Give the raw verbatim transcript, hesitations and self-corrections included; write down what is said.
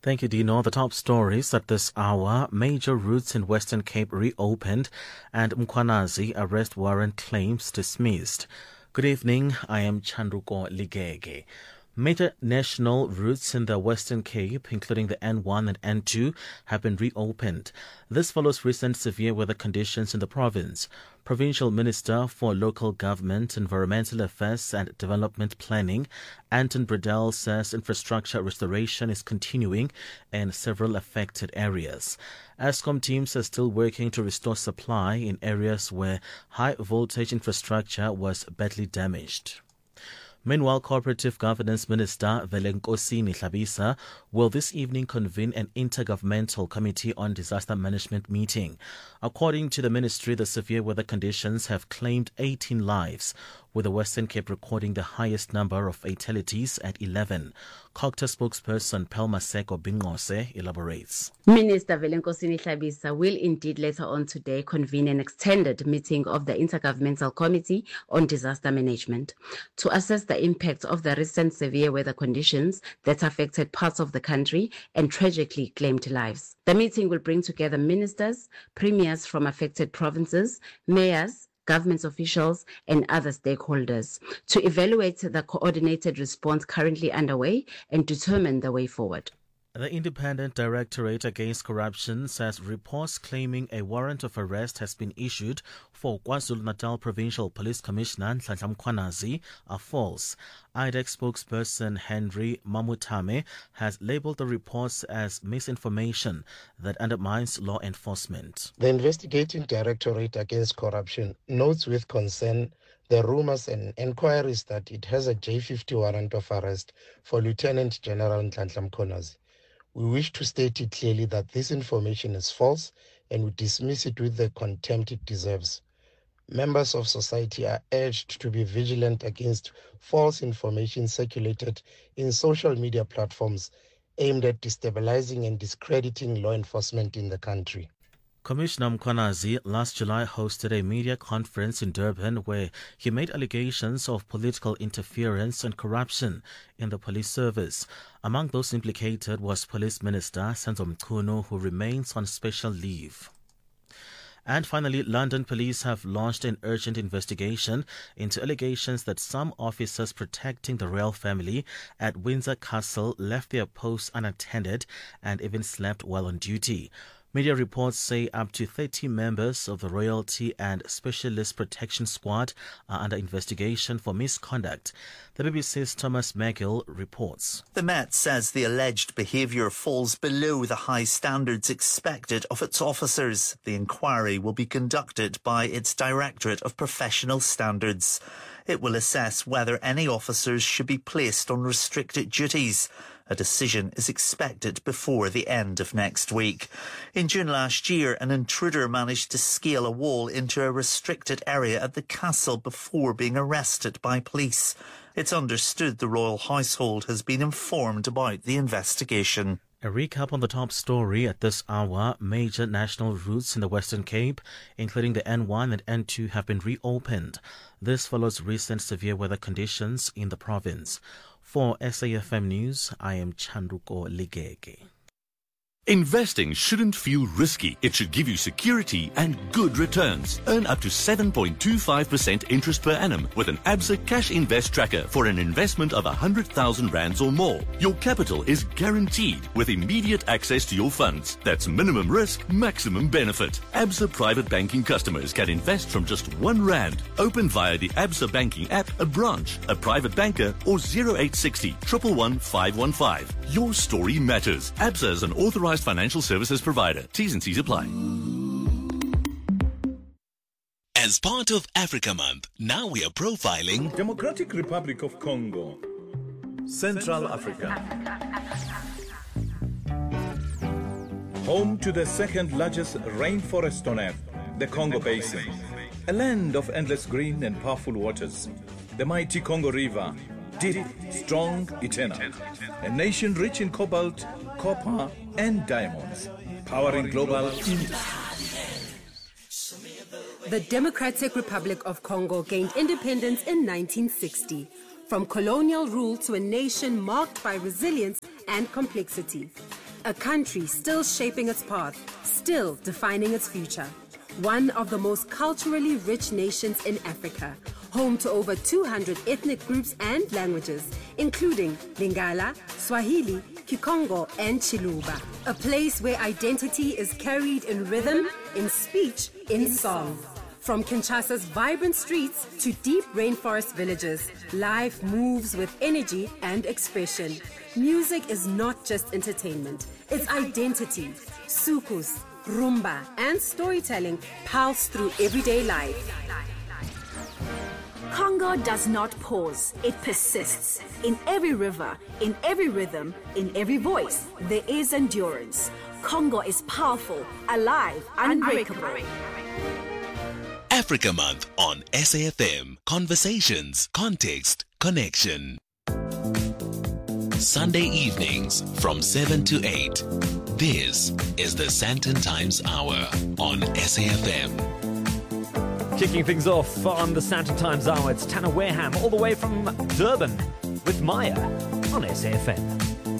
Thank you, Dino. The top stories at this hour: major routes in Western Cape reopened and Mkhwanazi arrest warrant claims dismissed. Good evening, I am Chanduko Ligege. Major national routes in the Western Cape, including the N one and N two, have been reopened. This follows recent severe weather conditions in the province. Provincial Minister for Local Government, Environmental Affairs and Development Planning, Anton Bredell, says infrastructure restoration is continuing in several affected areas. Eskom teams are still working to restore supply in areas where high voltage infrastructure was badly damaged. Meanwhile, Cooperative Governance Minister Velenkosini Hlabisa will this evening convene an intergovernmental committee on disaster management meeting. According to the ministry, the severe weather conditions have claimed eighteen lives, with the Western Cape recording the highest number of fatalities at eleven. COGTA spokesperson Pelma Seko Bingose elaborates. Minister Velenkosini Hlabisa will indeed later on today convene an extended meeting of the Intergovernmental Committee on Disaster Management to assess the impact of the recent severe weather conditions that affected parts of the country and tragically claimed lives. The meeting will bring together ministers, premiers from affected provinces, mayors, government officials and other stakeholders to evaluate the coordinated response currently underway and determine the way forward. The Independent Directorate Against Corruption says reports claiming a warrant of arrest has been issued for KwaZulu-Natal Provincial Police Commissioner Nhlanhla Mkhwanazi are false. I D E C spokesperson Henry Mamutame has labeled the reports as misinformation that undermines law enforcement. The Investigating Directorate Against Corruption notes with concern the rumors and inquiries that it has a J fifty warrant of arrest for Lieutenant General Nhlanhla Mkhwanazi. We wish to state it clearly that this information is false and we dismiss it with the contempt it deserves. Members of society are urged to be vigilant against false information circulated in social media platforms aimed at destabilizing and discrediting law enforcement in the country. Commissioner Mkhwanazi last July hosted a media conference in Durban where he made allegations of political interference and corruption in the police service. Among those implicated was Police Minister Senzo Mchunu, who remains on special leave. And finally, London police have launched an urgent investigation into allegations that some officers protecting the royal family at Windsor Castle left their posts unattended and even slept while on duty. Media reports say up to thirty members of the Royalty and Specialist Protection Squad are under investigation for misconduct. The B B C's Thomas Magill reports. The Met says the alleged behaviour falls below the high standards expected of its officers. The inquiry will be conducted by its Directorate of Professional Standards. It will assess whether any officers should be placed on restricted duties. A decision is expected before the end of next week. In June last year, an intruder managed to scale a wall into a restricted area at the castle before being arrested by police. It's understood the royal household has been informed about the investigation. A recap on the top story at this hour: major national routes in the Western Cape, including the N one and N two, have been reopened. This follows recent severe weather conditions in the province. For S A F M News, I am Chanduko Ligege. Investing shouldn't feel risky. It should give you security and good returns. Earn up to seven point two five percent interest per annum with an Absa Cash Invest Tracker for an investment of one hundred thousand rands or more. Your capital is guaranteed with immediate access to your funds. That's minimum risk, maximum benefit. Absa Private Banking customers can invest from just one rand. Open via the Absa Banking app, a branch, a private banker, or zero eight six zero, one one one, five one five. Your story matters. Absa is an authorized financial services provider. T's and C's apply. As part of Africa Month, now we are profiling Democratic Republic of Congo, Central Africa, home to the second largest rainforest on earth, the Congo Basin, a land of endless green and powerful waters, the mighty Congo River, deep, strong, eternal, a nation rich in cobalt, copper and diamonds, powering global industry. The Democratic Republic of Congo gained independence in nineteen sixty, from colonial rule to a nation marked by resilience and complexity. A country still shaping its path, still defining its future. One of the most culturally rich nations in Africa, home to over two hundred ethnic groups and languages, including Lingala, Swahili, Kikongo, and Chiluba. A place where identity is carried in rhythm, in speech, in song. From Kinshasa's vibrant streets to deep rainforest villages, life moves with energy and expression. Music is not just entertainment, it's identity. Sukus, rumba, and storytelling pulse through everyday life. Congo does not pause, it persists. In every river, in every rhythm, in every voice, there is endurance. Congo is powerful, alive, unbreakable. Africa Month on S A F M. Conversations, context, connection. Sunday evenings from seven to eight. This is the Sandton Times Hour on S A F M. Kicking things off on the Sandton Times Hour, it's Tanner Wareham all the way from Durban with Maya on S A F M.